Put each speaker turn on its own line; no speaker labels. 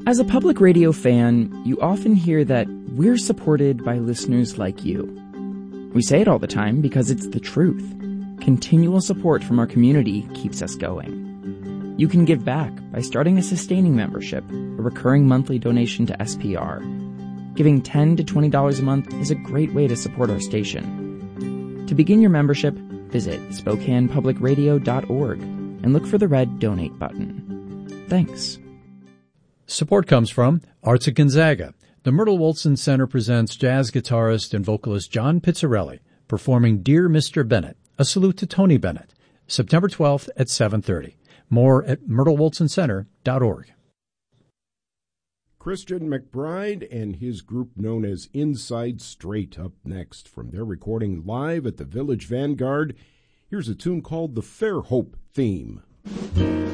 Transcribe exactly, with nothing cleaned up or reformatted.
As a public radio fan, you often hear that we're supported by listeners like you. We say it all the time because it's the truth. Continual support from our community keeps us going. You can give back by starting a sustaining membership, a recurring monthly donation to S P R. Giving ten to twenty dollars a month is a great way to support our station. To begin your membership, visit Spokane Public Radio dot org and look for the red Donate button. Thanks.
Support comes from Arts at Gonzaga. The Myrtle Wolfson Center presents jazz guitarist and vocalist John Pizzarelli performing Dear Mister Bennett, a salute to Tony Bennett, September twelfth at seven thirty. More at Myrtle Wolfson Center dot org.
Christian McBride and his group known as Inside Straight up next. From their recording live at the Village Vanguard, here's a tune called the Fairhope Theme.